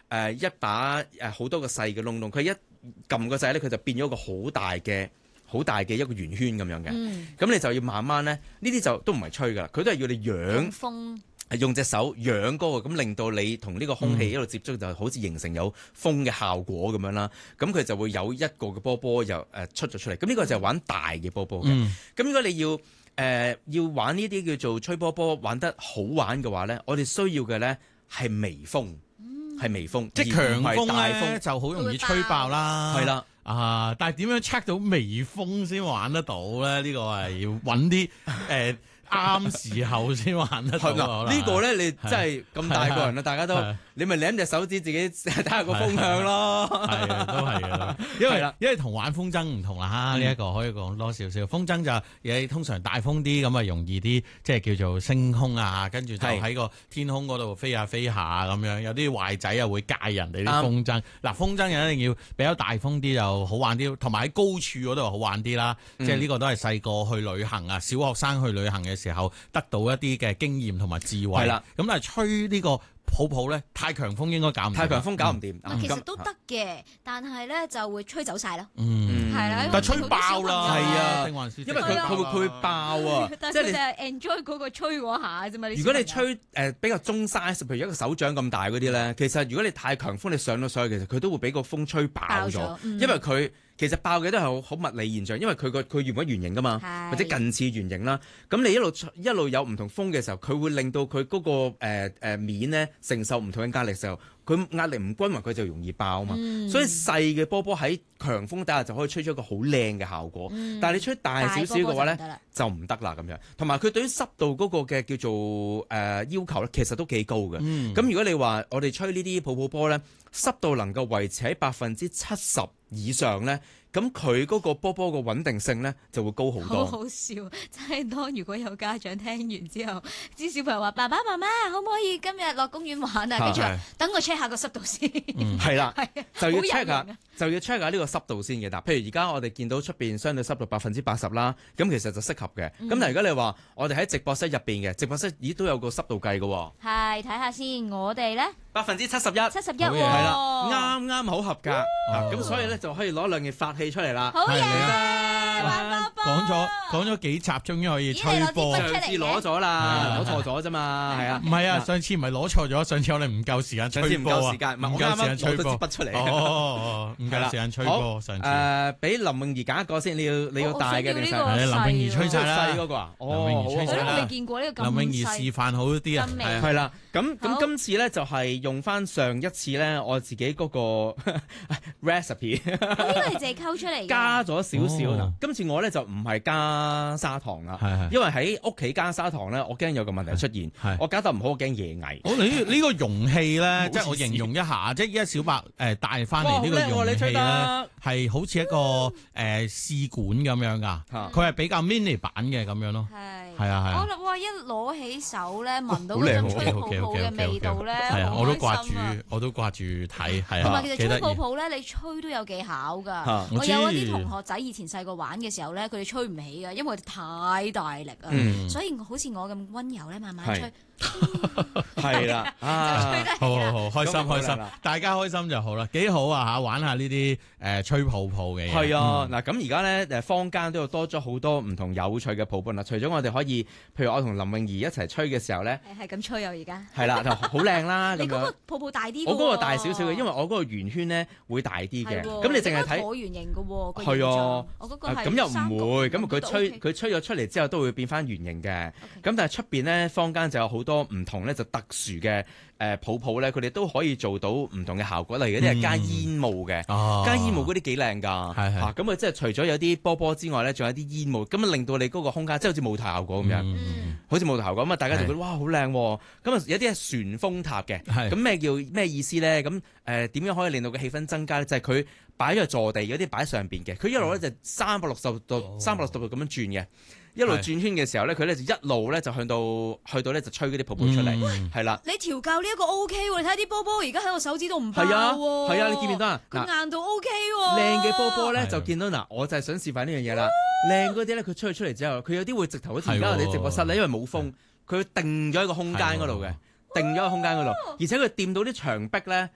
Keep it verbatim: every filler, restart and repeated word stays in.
誒一把誒好多個細嘅窿窿，佢一撳個掣咧，佢就變咗個好大嘅好大嘅一個圓圈咁樣嘅。咁、嗯、你就要慢慢咧，呢啲就都唔係吹噶啦，佢都係要你養風。 係用隻手養嗰個，咁令到你同呢個空氣一路接觸，就好似形成有風嘅效果咁樣啦。咁佢就會有一個嘅波波又誒出咗出嚟。咁呢個就係玩大嘅波波嘅。咁、嗯、如果你要誒、呃、要玩呢啲叫做吹波波玩得好玩嘅話咧，我哋需要嘅咧係微風，係、嗯、微風， 即係強風咧就好容易吹爆啦。係啦。啊！但係點樣 check 到微風先玩得到咧？呢、呢個係要揾啲誒啱時候先玩得到。 呢、呢個咧，你真係咁大個人啦，大家都你咪舐隻手指自己睇下個風向咯。 係啊，都係嘅。因為因為同玩風箏唔同啦，呢、嗯、一個可以講多少少。風箏就嘢通常大風啲咁啊，容易啲，即係叫做升空啊，跟住就喺個天空嗰度飛下飛下咁樣。有啲壞仔啊會戒人哋啲風箏。嗱、嗯，風箏又一定要比較大風啲就好玩啲，同埋喺高處嗰度好玩啲啦。嗯、即係呢個都係細個去旅行啊，小學生去旅行嘅時候得到一啲嘅經驗同埋智慧。係啦，咁但係吹呢個泡泡咧，太強風應該搞唔掂。太強風搞唔掂。 唔、嗯、其實都得嘅，但係咧就會吹走晒咯。 嗯， 係啦。 但係吹爆啦，係啊， 因為佢佢會佢會爆啊。 但係佢就係 enjoy 嗰個吹嗰下啫嘛。 如果你吹誒、呃、比較中 size，譬如一個手掌咁大嗰啲咧，其實如果你太強風，你上到上去，其實佢都會俾個風吹爆咗、嗯。因為佢其實爆嘅都係好好物理現象，因為佢個佢原本圓形噶嘛，或者近似圓形啦。咁你一路一路有唔同風嘅時候，佢會令到佢嗰、嗰個誒、呃呃、面咧承受唔同嘅壓力嘅時候，佢壓力唔均勻，佢就容易爆啊嘛。嗯、所以細嘅波波喺強風底下就可以吹出一個好靚嘅效果。嗯、但係你吹大少少嘅話咧，就唔得啦咁樣。同埋佢對於濕度嗰個嘅叫做誒、呃、要求咧，其實都幾高嘅。咁、嗯、如果你話我哋吹呢啲泡泡波咧，濕度能夠維持喺百分之七十以上咧，咁佢嗰個波波個穩定性咧就會高好多。 好好笑，真係當如果有家長聽完之後，啲小朋友話：爸爸媽媽可唔可以今日落公園玩啊？跟住等我 check 下個濕度先。 係、嗯、啦，就要 check 下，就要 check 下呢個濕度先嘅。嗱，譬如而家我哋見到出邊相對濕度百分之八十啦，咁其實就適合嘅。咁、嗯、但係如果你話我哋喺直播室入邊嘅直播室，咦都有個濕度計嘅喎。 係，睇下先，我哋咧百分之七十一， 七十一係啦，啱啱好合格。咁、哦、所以咧就可以攞兩件法器出嚟啦。 好嘢！ 講咗講咗幾集，終於可以吹波。 上次攞咗啦，攞錯咗啫嘛，係啊。 唔係啊，上次唔係攞錯咗，上次我哋唔夠時間吹波啊。 唔夠時間，唔夠時間吹波。我啱啱攞咗支筆出嚟。 哦哦唔夠時間吹波。上次誒，俾林詠儀揀一個先，你要你要大嘅定細？ 係林詠儀吹晒啦。 細嗰個啊？ 林詠儀吹晒啦。 我未見過呢個咁細。 林詠儀示範好啲啊。 係啦，咁咁今次咧就係用翻上一次咧我自己嗰個 recipe。 呢個係自己溝出嚟嘅。 加咗少少嗱，今次我咧就唔係加砂糖啦，因為喺屋企加砂糖咧，我驚有個問題出現，我加得唔好，我驚惹蟻。 我呢呢個容器咧，即係我形容一下，即係依家小白誒帶翻嚟呢個容器咧，係好似一個誒試管咁樣噶，佢係比較 mini 版嘅咁樣咯。係係啊係。 我哇一攞起手咧，聞到嗰種吹泡泡嘅味道咧， 係啊，我都掛住，我都掛住睇，係啊。 同埋其實吹泡泡咧，你吹都有技巧㗎。我有一啲同學仔以前細個玩嘅時候咧，佢哋吹唔起㗎，因為太大力啊，嗯、所以好似我咁溫柔咧，慢慢吹。 係啦， 啊，好好好，開心開心，大家開心就好啦，幾好啊吓，玩下呢啲誒吹泡泡嘅嘢。 係啊，嗱咁而家咧誒坊間都有多咗好多唔同有趣嘅泡泡啦。除咗我哋可以，譬如我同林詠儀一齊吹嘅時候咧， 係咁吹啊而家。係啦，就好靚啦。 你嗰個泡泡大啲， 我嗰個大少少嘅，因為我嗰個圓圈咧會大啲嘅。咁你淨係睇橢圓形嘅喎。係啊，我嗰個係咁又唔會，咁佢吹佢吹咗出嚟之後都會變翻圓形嘅。咁但係出邊咧坊間就有好多唔同咧就特殊嘅誒泡泡咧，佢哋都可以做到唔同嘅效果。例如啲係加煙霧嘅，嗯哦、加煙霧嗰啲幾靚㗎。係係。咁啊，即係除咗有啲波波之外咧，仲有啲煙霧，咁啊令到你嗰個空間即係好似舞台效果咁樣，嗯、好似舞台效果咁啊！大家就覺得哇好靚喎。咁啊有啲係旋風塔嘅。咁咩叫咩意思咧？咁誒點樣可以令到個氣氛增加咧？就係佢擺咗坐地，有啲擺喺上邊嘅。佢一路咧就三百六十度、三百六十度咁樣轉嘅。一路轉圈嘅時候咧，佢咧就一路咧就向到去到咧就吹嗰啲泡泡出嚟，係啦、嗯。 你調教呢一個 O K 喎，你睇啲波波而家喺我手指度唔爆喎。係啊， 係啊，你見唔見到啊？ 佢硬度 O K 喎。 靚嘅波波咧就見到嗱，我就係想示範呢樣嘢啦。靚嗰啲咧，佢吹出嚟之後，佢有啲會直頭好似而家我哋直播室咧，因為冇風，佢定咗喺個空間嗰度嘅。定咗個空間嗰度，而且佢掂到啲牆壁咧，